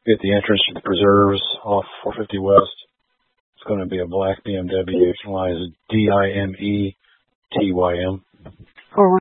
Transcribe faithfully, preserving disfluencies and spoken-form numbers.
At the entrance to the preserves off four fifty West. It's going to be a black B M W. It's D I M E T Y M.